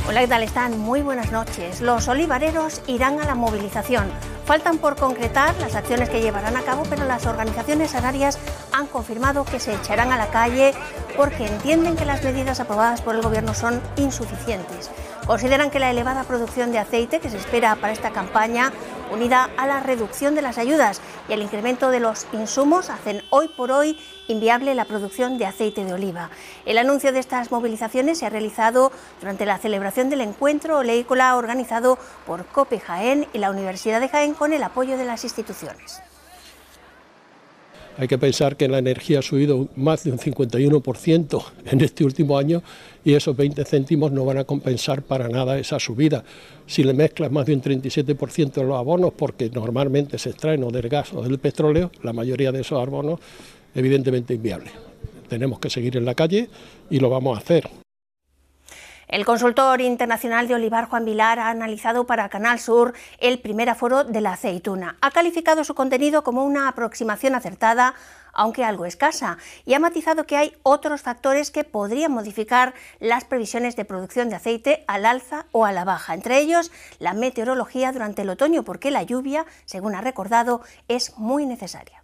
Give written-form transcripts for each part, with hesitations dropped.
Hola, ¿qué tal están? Muy buenas noches. Los olivareros irán a la movilización. Faltan por concretar las acciones que llevarán a cabo, pero las organizaciones agrarias han confirmado que se echarán a la calle porque entienden que las medidas aprobadas por el Gobierno son insuficientes. Consideran que la elevada producción de aceite que se espera para esta campaña, unida a la reducción de las ayudas y al incremento de los insumos, hacen hoy por hoy inviable la producción de aceite de oliva. El anuncio de estas movilizaciones se ha realizado durante la celebración del encuentro oleícola organizado por COPE Jaén y la Universidad de Jaén con el apoyo de las instituciones. Hay que pensar que la energía ha subido más de un 51% en este último año y esos 20 céntimos no van a compensar para nada esa subida. Si le mezclas más de un 37% de los abonos, porque normalmente se extraen o del gas o del petróleo, la mayoría de esos abonos evidentemente inviables. Tenemos que seguir en la calle y lo vamos a hacer. El consultor internacional de olivar, Juan Vilar, ha analizado para Canal Sur el primer aforo de la aceituna. Ha calificado su contenido como una aproximación acertada, aunque algo escasa, y ha matizado que hay otros factores que podrían modificar las previsiones de producción de aceite al alza o a la baja, entre ellos la meteorología durante el otoño, porque la lluvia, según ha recordado, es muy necesaria.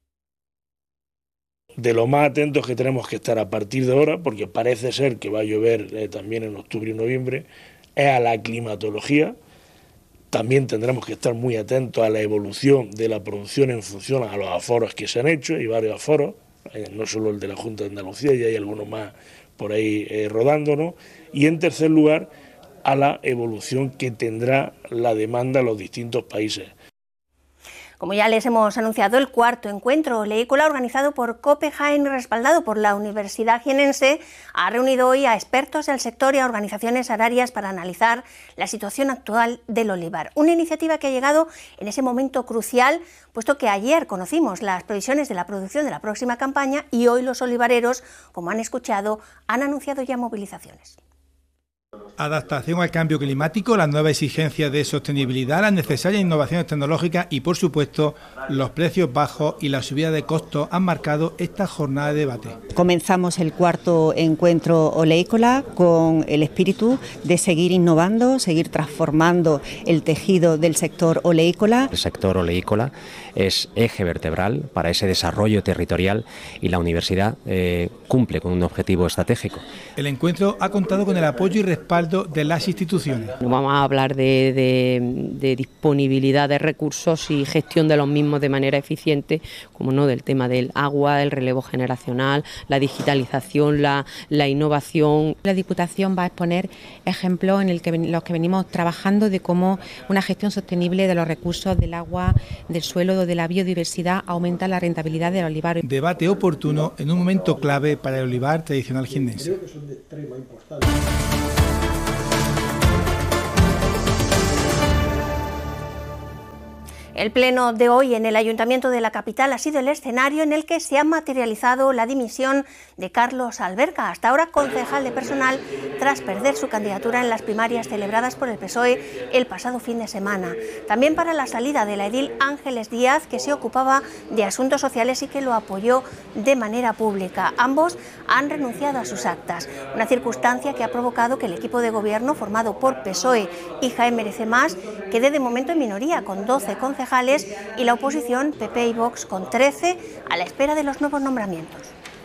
De lo más atentos que tenemos que estar a partir de ahora, porque parece ser que va a llover también en octubre y noviembre, es a la climatología. También tendremos que estar muy atentos a la evolución de la producción en función a los aforos que se han hecho, y varios aforos, no solo el de la Junta de Andalucía, ya hay algunos más por ahí rodándonos. Y en tercer lugar, a la evolución que tendrá la demanda en los distintos países. Como ya les hemos anunciado, el cuarto encuentro oleícola organizado por COPE Jaén y respaldado por la Universidad Jienense ha reunido hoy a expertos del sector y a organizaciones agrarias para analizar la situación actual del olivar. Una iniciativa que ha llegado en ese momento crucial, puesto que ayer conocimos las previsiones de la producción de la próxima campaña y hoy los olivareros, como han escuchado, han anunciado ya movilizaciones. Adaptación al cambio climático, las nuevas exigencias de sostenibilidad, las necesarias innovaciones tecnológicas y, por supuesto, los precios bajos y la subida de costos han marcado esta jornada de debate. Comenzamos el cuarto encuentro oleícola con el espíritu de seguir innovando, seguir transformando el tejido del sector oleícola. El sector oleícola es eje vertebral para ese desarrollo territorial y la universidad cumple con un objetivo estratégico. El encuentro ha contado con el apoyo y respaldo de las instituciones. Vamos a hablar de disponibilidad de recursos y gestión de los mismos de manera eficiente, como no, del tema del agua, el relevo generacional, la digitalización, la innovación. La Diputación va a exponer ejemplos en los que venimos trabajando de cómo una gestión sostenible de los recursos del agua, del suelo, de la biodiversidad aumenta la rentabilidad del olivar. Debate oportuno en un momento clave para el olivar tradicional jiennense. El pleno de hoy en el Ayuntamiento de la capital ha sido el escenario en el que se ha materializado la dimisión de Carlos Alberca, hasta ahora concejal de personal, tras perder su candidatura en las primarias celebradas por el PSOE el pasado fin de semana. También para la salida de la edil Ángeles Díaz, que se ocupaba de asuntos sociales y que lo apoyó de manera pública. Ambos han renunciado a sus actas, una circunstancia que ha provocado que el equipo de gobierno formado por PSOE y Jaén Merece Más quede de momento en minoría, con 12 concejales, y la oposición, PP y Vox, con 13, a la espera de los nuevos nombramientos.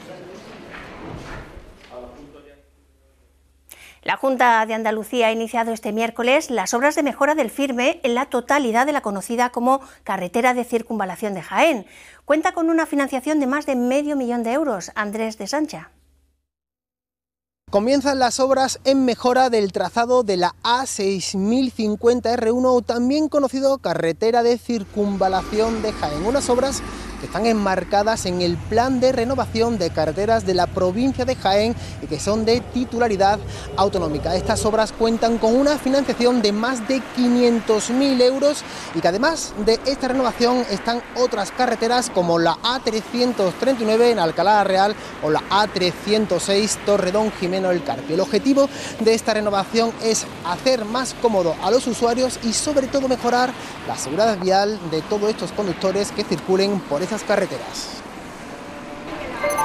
La Junta de Andalucía ha iniciado este miércoles las obras de mejora del firme en la totalidad de la conocida como carretera de circunvalación de Jaén. Cuenta con una financiación de más de $500 000. Andrés de Sancha. Comienzan las obras en mejora del trazado de la A6050R1, también conocido carretera de circunvalación de Jaén. Unas obras que están enmarcadas en el plan de renovación de carreteras de la provincia de Jaén y que son de titularidad autonómica. Estas obras cuentan con una financiación de más de 500.000 euros y que además de esta renovación están otras carreteras como la A339 en Alcalá Real o la A306 Torredón Jimeno El Carpio. El objetivo de esta renovación es hacer más cómodo a los usuarios y sobre todo mejorar la seguridad vial de todos estos conductores que circulen por esas carreteras.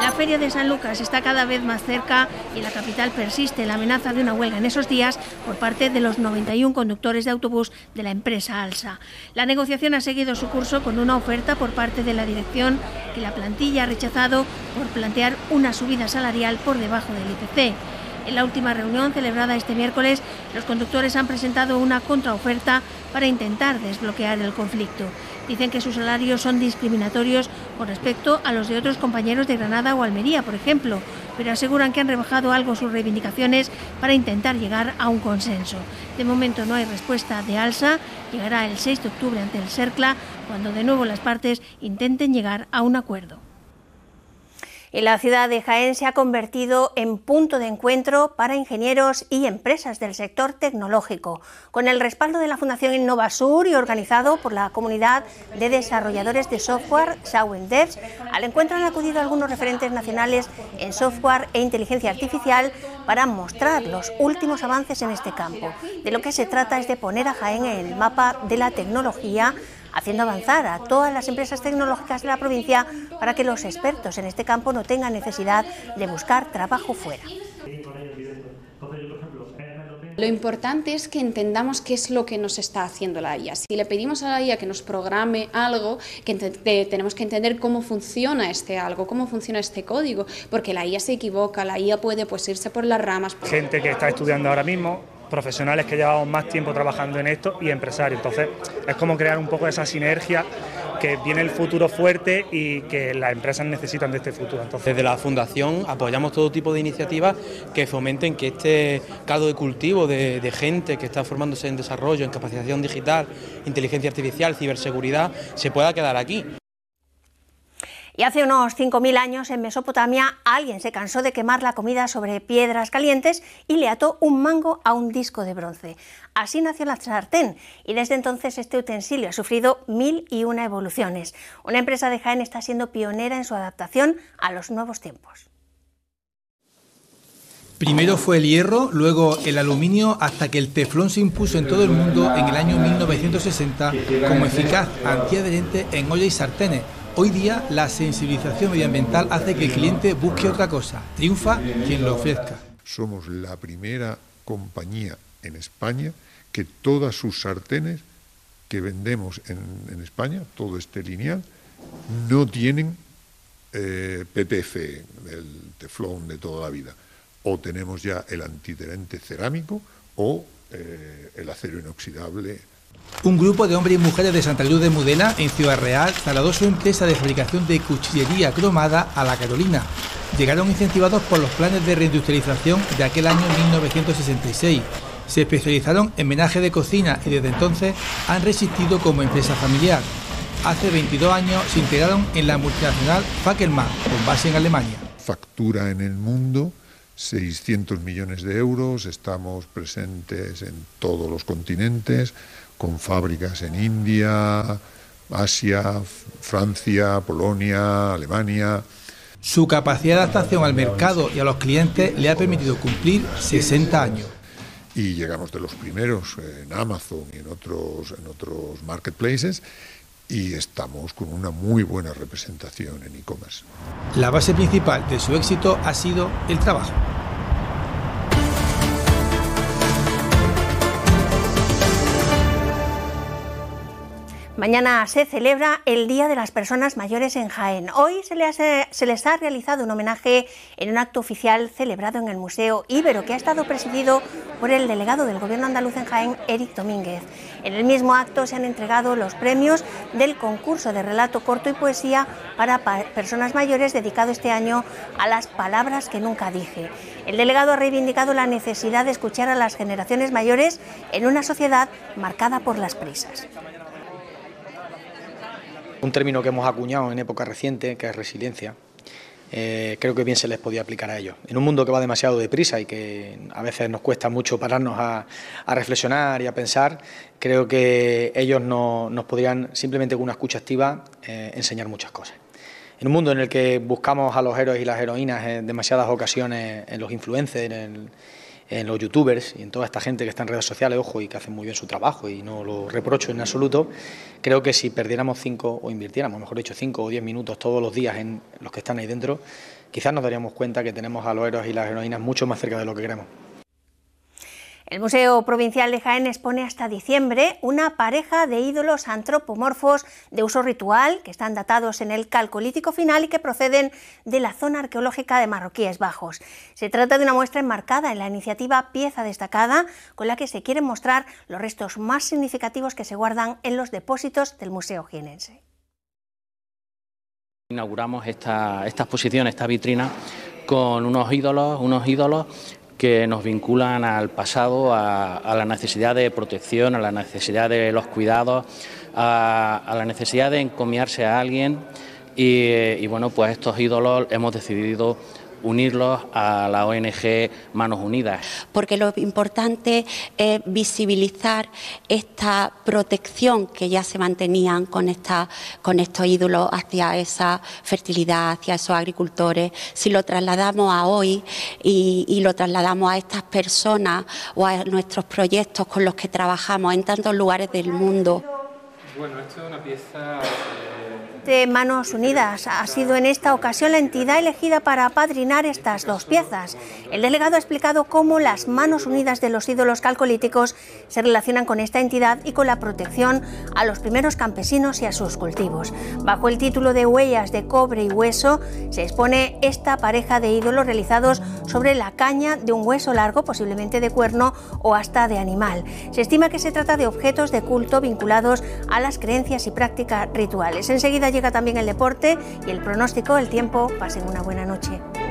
La feria de San Lucas está cada vez más cerca y en la capital persiste la amenaza de una huelga en esos días por parte de los 91 conductores de autobús de la empresa Alsa. La negociación ha seguido su curso con una oferta por parte de la dirección que la plantilla ha rechazado por plantear una subida salarial por debajo del IPC. En la última reunión celebrada este miércoles, los conductores han presentado una contraoferta para intentar desbloquear el conflicto. Dicen que sus salarios son discriminatorios con respecto a los de otros compañeros de Granada o Almería, por ejemplo, pero aseguran que han rebajado algo sus reivindicaciones para intentar llegar a un consenso. De momento no hay respuesta de Alsa, llegará el 6 de octubre ante el SERCLA, cuando de nuevo las partes intenten llegar a un acuerdo. Y la ciudad de Jaén se ha convertido en punto de encuentro para ingenieros y empresas del sector tecnológico. Con el respaldo de la Fundación Innovasur y organizado por la comunidad de desarrolladores de software, Shawen Devs, al encuentro han acudido algunos referentes nacionales en software e inteligencia artificial para mostrar los últimos avances en este campo. De lo que se trata es de poner a Jaén en el mapa de la tecnología, haciendo avanzar a todas las empresas tecnológicas de la provincia para que los expertos en este campo no tengan necesidad de buscar trabajo fuera. Lo importante es que entendamos qué es lo que nos está haciendo la IA. Si le pedimos a la IA que nos programe algo, tenemos que entender cómo funciona este algo, cómo funciona este código, porque la IA se equivoca, la IA puede irse por las ramas. Gente que está estudiando ahora mismo, profesionales que llevamos más tiempo trabajando en esto y empresarios. Entonces es como crear un poco esa sinergia, que viene el futuro fuerte y que las empresas necesitan de este futuro. Entonces, desde la Fundación apoyamos todo tipo de iniciativas que fomenten que este caldo de cultivo de gente que está formándose en desarrollo, en capacitación digital, inteligencia artificial, ciberseguridad, se pueda quedar aquí. Y hace unos 5.000 años en Mesopotamia alguien se cansó de quemar la comida sobre piedras calientes y le ató un mango a un disco de bronce. Así nació la sartén y desde entonces este utensilio ha sufrido 1001 evoluciones. Una empresa de Jaén está siendo pionera en su adaptación a los nuevos tiempos. Primero fue el hierro, luego el aluminio, hasta que el teflón se impuso en todo el mundo en el año 1960 como eficaz antiadherente en olla y sartenes. Hoy día la sensibilización medioambiental hace que el cliente busque otra cosa. Triunfa quien lo ofrezca. Somos la primera compañía en España que todas sus sartenes que vendemos en España, todo este lineal, no tienen PPF, el teflón de toda la vida. O tenemos ya el antiadherente cerámico o el acero inoxidable. Un grupo de hombres y mujeres de Santa Cruz de Mudela, en Ciudad Real, trasladó su empresa de fabricación de cuchillería cromada a La Carolina. Llegaron incentivados por los planes de reindustrialización de aquel año 1966. Se especializaron en menaje de cocina y desde entonces han resistido como empresa familiar. Hace 22 años se integraron en la multinacional Fackelmann, con base en Alemania. Factura en el mundo 600 millones de euros, estamos presentes en todos los continentes, con fábricas en India, Asia, Francia, Polonia, Alemania. Su capacidad de adaptación al mercado y a los clientes le ha permitido cumplir 60 años. Y llegamos de los primeros en Amazon y en otros marketplaces y estamos con una muy buena representación en e-commerce. La base principal de su éxito ha sido el trabajo. Mañana se celebra el Día de las Personas Mayores en Jaén. Hoy se les ha realizado un homenaje en un acto oficial celebrado en el Museo Ibero, que ha estado presidido por el delegado del Gobierno andaluz en Jaén, Eric Domínguez. En el mismo acto se han entregado los premios del concurso de relato corto y poesía para personas mayores dedicado este año a las palabras que nunca dije. El delegado ha reivindicado la necesidad de escuchar a las generaciones mayores en una sociedad marcada por las prisas. Un término que hemos acuñado en época reciente, que es resiliencia, creo que bien se les podía aplicar a ellos. En un mundo que va demasiado deprisa y que a veces nos cuesta mucho pararnos a reflexionar y a pensar, creo que ellos nos podrían, simplemente con una escucha activa, enseñar muchas cosas. En un mundo en el que buscamos a los héroes y las heroínas en demasiadas ocasiones en los influencers, en los youtubers y en toda esta gente que está en redes sociales, ojo, y que hacen muy bien su trabajo y no lo reprocho en absoluto, creo que si perdiéramos 5 o invirtiéramos, mejor dicho, 5 o 10 minutos todos los días en los que están ahí dentro, quizás nos daríamos cuenta que tenemos a los héroes y las heroínas mucho más cerca de lo que creemos. El Museo Provincial de Jaén expone hasta diciembre una pareja de ídolos antropomorfos de uso ritual que están datados en el Calcolítico final y que proceden de la zona arqueológica de Marroquíes Bajos. Se trata de una muestra enmarcada en la iniciativa Pieza Destacada, con la que se quieren mostrar los restos más significativos que se guardan en los depósitos del Museo jienense. Inauguramos esta exposición, esta vitrina, con unos ídolos que nos vinculan al pasado, a la necesidad de protección, a la necesidad de los cuidados, a la necesidad de encomiarse a alguien y bueno, pues estos ídolos hemos decidido unirlos a la ONG Manos Unidas. Porque lo importante es visibilizar esta protección que ya se mantenían con estos ídolos hacia esa fertilidad, hacia esos agricultores. Si lo trasladamos a hoy y lo trasladamos a estas personas o a nuestros proyectos con los que trabajamos en tantos lugares del mundo. Bueno, esto es una pieza de Manos Unidas. Ha sido en esta ocasión la entidad elegida para apadrinar estas dos piezas. El delegado ha explicado cómo las Manos Unidas de los ídolos calcolíticos se relacionan con esta entidad y con la protección a los primeros campesinos y a sus cultivos. Bajo el título de Huellas de Cobre y Hueso se expone esta pareja de ídolos realizados sobre la caña de un hueso largo, posiblemente de cuerno o hasta de animal. Se estima que se trata de objetos de culto vinculados a las creencias y prácticas rituales. Enseguida llega también el deporte y el pronóstico, el tiempo. Pasen una buena noche.